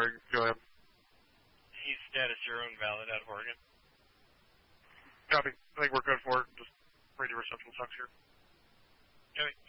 sorry. Go ahead. He's status zero and valid out of Oregon. Copy. I think we're good for it. Just radio reception sucks here. Copy.